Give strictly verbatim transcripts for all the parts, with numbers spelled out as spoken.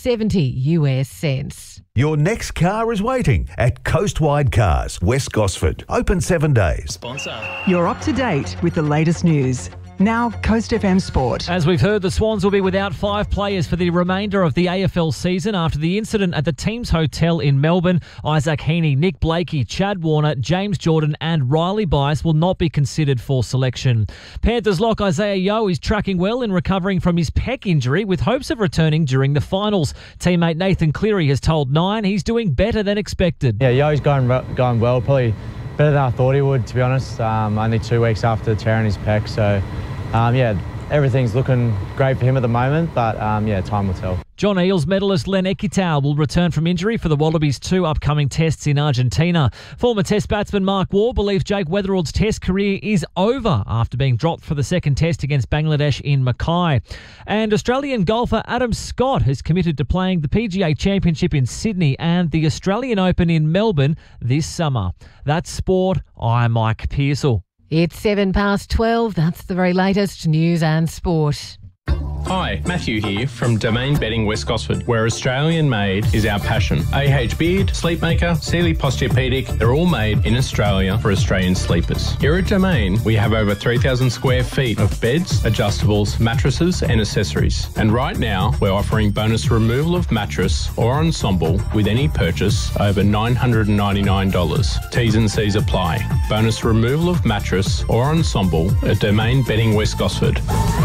seventy U S cents. Your next car is waiting at Coastwide Cars, West Gosford. Open seven days. Sponsor. You're up to date with the latest news. Now, Coast F M Sport. As we've heard, the Swans will be without five players for the remainder of the A F L season after the incident at the team's hotel in Melbourne. Isaac Heaney, Nick Blakey, Chad Warner, James Jordan and Riley Bias will not be considered for selection. Panthers lock Isaiah Yeo is tracking well in recovering from his pec injury with hopes of returning during the finals. Teammate Nathan Cleary has told Nine he's doing better than expected. Yeah, Yeo's going, going well, probably better than I thought he would, to be honest. Um, only two weeks after tearing his pec, so um, yeah, everything's looking great for him at the moment, but um, yeah, time will tell. John Eales medalist Len Ekitau will return from injury for the Wallabies' two upcoming tests in Argentina. Former Test batsman Mark Waugh believes Jake Weatherald's Test career is over after being dropped for the second Test against Bangladesh in Mackay. And Australian golfer Adam Scott has committed to playing the P G A Championship in Sydney and the Australian Open in Melbourne this summer. That's sport. I'm Mike Pearsall. It's seven past twelve. That's the very latest news and sport. Hi, Matthew here from Domain Bedding West Gosford, where Australian made is our passion. A H Beard, Sleepmaker, Sealy Posturepedic, they're all made in Australia for Australian sleepers. Here at Domain, we have over three thousand square feet of beds, adjustables, mattresses and accessories. And right now, we're offering bonus removal of mattress or ensemble with any purchase over nine hundred ninety-nine dollars. T's and C's apply. Bonus removal of mattress or ensemble at Domain Bedding West Gosford.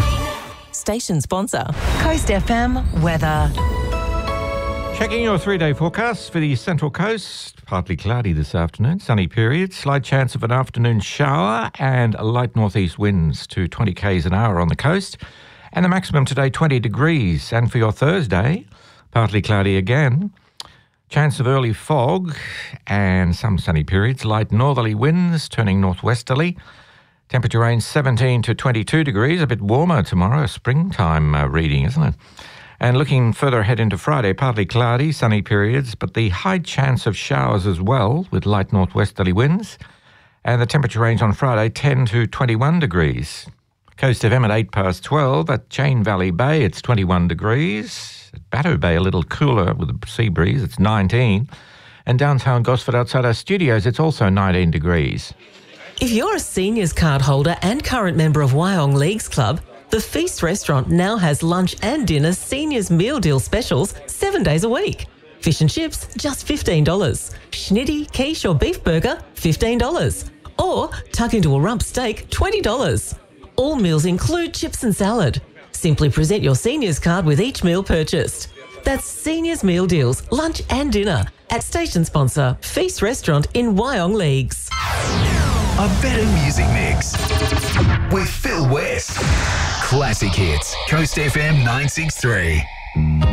Station sponsor. Coast F M weather. Checking your three-day forecast for the Central Coast. Partly cloudy this afternoon, sunny periods, slight chance of an afternoon shower and light northeast winds to twenty kays an hour on the coast. And the maximum today, twenty degrees. And for your Thursday, partly cloudy again. Chance of early fog and some sunny periods, light northerly winds turning northwesterly. Temperature range seventeen to twenty-two degrees, a bit warmer tomorrow, a springtime uh, reading, isn't it? And looking further ahead into Friday, partly cloudy, sunny periods, but the high chance of showers as well with light northwesterly winds. And the temperature range on Friday, ten to twenty-one degrees. Coast F M at eight past twelve. At Chain Valley Bay, it's twenty-one degrees. At Battery Bay, a little cooler with a sea breeze, it's nineteen. And downtown Gosford outside our studios, it's also nineteen degrees. If you're a seniors card holder and current member of Wyong Leagues Club, the Feast Restaurant now has lunch and dinner seniors meal deal specials seven days a week. Fish and chips, just fifteen dollars. Schnitty, quiche or beef burger, fifteen dollars. Or tuck into a rump steak, twenty dollars. All meals include chips and salad. Simply present your seniors card with each meal purchased. That's seniors meal deals, lunch and dinner at station sponsor Feast Restaurant in Wyong Leagues. A better music mix with Phil West. Classic hits. Coast F M nine six three.